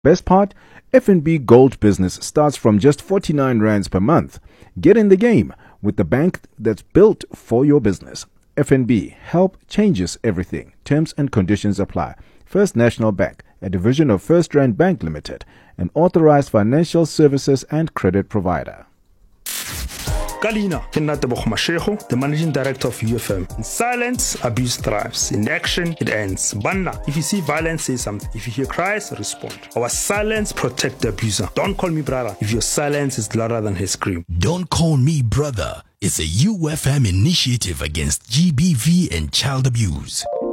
Best part? FNB Gold Business starts from just 49 rands per month. Get in the game with the bank that's built for your business. FNB, help changes everything. Terms and conditions apply. First National Bank, a division of First Rand Bank Limited, an authorized financial services and credit provider. Kalina, Kinatebo Mashego, the managing director of UFM. In silence, abuse thrives. In action, it ends. Banna, if you see violence, say something. If you hear cries, respond. Our silence protect the abuser. Don't call me brother if your silence is louder than his scream. Don't Call Me Brother is a UFM initiative against GBV and child abuse.